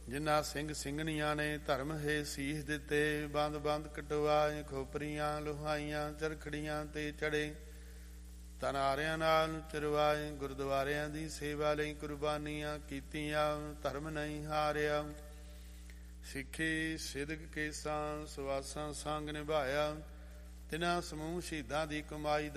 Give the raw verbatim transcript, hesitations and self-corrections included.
ਜਿਨ੍ਹਾਂ ਸਿੰਘ ਸਿੰਘਣੀਆਂ ਨੇ ਧਰਮ ਹੈ ਸੀਸ ਦਿੱਤੇ। ਬੰਦ ਬੰਦ ਕਟਵਾਏ ਖੋਪਰੀਆਂ ਲੁਹਾਈਆਂ ਚਰਖੜੀਆਂ ਤੇ ਚੜੇ। ਤਨਾਰਿਆਂ ਨਾਲ ਚਰਵਾਏ ਗੁਰਦੁਆਰਿਆਂ ਦੀ ਸੇਵਾ ਲਈ ਕੁਰਬਾਨੀਆਂ ਕੀਤੀਆਂ। ਧਰਮ ਨਹੀਂ ਹਾਰਿਆ। ਸਿੱਖੀ ਸਿਦਕ ਕੇਸਾਂ ਸਵਾਸਾਂ ਸੰਗ ਨਿਭਾਇਆ। ਤਿਨਾਂ ਸਮੂਹ ਸ਼ਹੀਦਾਂ ਦੀ ਕਮਾਈ